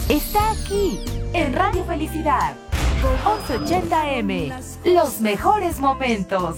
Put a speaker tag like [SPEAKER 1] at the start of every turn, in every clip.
[SPEAKER 1] está aquí, en Radio Felicidad, 1180M, los mejores momentos.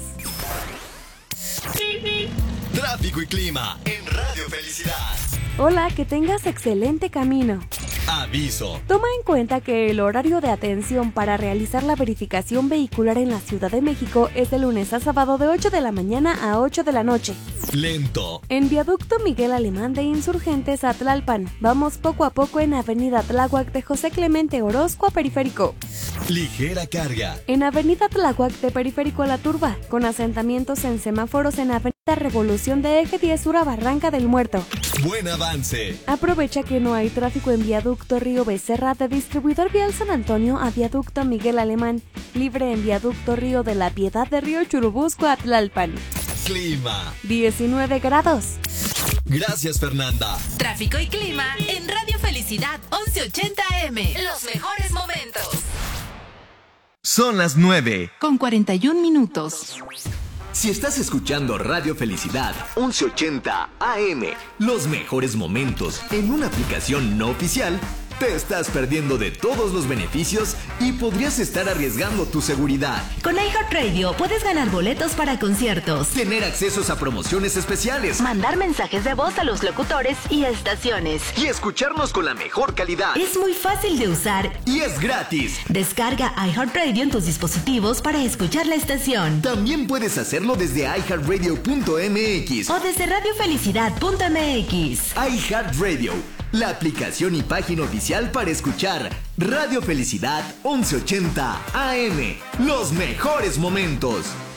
[SPEAKER 2] Tráfico y clima en Radio Felicidad.
[SPEAKER 3] Hola, que tengas excelente camino.
[SPEAKER 2] Aviso.
[SPEAKER 3] Toma en cuenta que el horario de atención para realizar la verificación vehicular en la Ciudad de México es de lunes a sábado de 8 de la mañana a 8 de la noche.
[SPEAKER 2] Lento.
[SPEAKER 3] En Viaducto Miguel Alemán de Insurgentes a Tlalpan, vamos poco a poco en Avenida Tláhuac de José Clemente Orozco a Periférico.
[SPEAKER 2] Ligera carga.
[SPEAKER 3] En Avenida Tláhuac de Periférico a La Turba, con asentamientos en semáforos en Avenida Revolución de Eje 10 Sur a Barranca del Muerto.
[SPEAKER 2] Buen avance.
[SPEAKER 3] Aprovecha que no hay tráfico en Viaducto Río Becerra de Distribuidor Vial San Antonio a Viaducto Miguel Alemán, libre en Viaducto Río de la Piedad de Río Churubusco a Tlalpan.
[SPEAKER 2] Clima.
[SPEAKER 3] 19 grados.
[SPEAKER 2] Gracias, Fernanda.
[SPEAKER 1] Tráfico y clima en Radio Felicidad 1180M, los mejores momentos.
[SPEAKER 4] Son las 9.
[SPEAKER 1] Con 41 minutos.
[SPEAKER 4] Si estás escuchando Radio Felicidad 1180 AM, los mejores momentos en una aplicación no oficial, te estás perdiendo de todos los beneficios y podrías estar arriesgando tu seguridad.
[SPEAKER 5] Con iHeartRadio puedes ganar boletos para conciertos,
[SPEAKER 4] Tener accesos a promociones especiales
[SPEAKER 5] mandar mensajes de voz a los locutores y estaciones.
[SPEAKER 4] y escucharnos con la mejor calidad.
[SPEAKER 5] Es muy fácil de usar.
[SPEAKER 4] Y es gratis.
[SPEAKER 5] Descarga iHeartRadio en tus dispositivos para escuchar la estación.
[SPEAKER 4] También puedes hacerlo desde iHeartRadio.mx
[SPEAKER 5] O desde radiofelicidad.mx.
[SPEAKER 4] iHeartRadio, la aplicación y página oficial para escuchar Radio Felicidad 1180 AM. Los mejores momentos.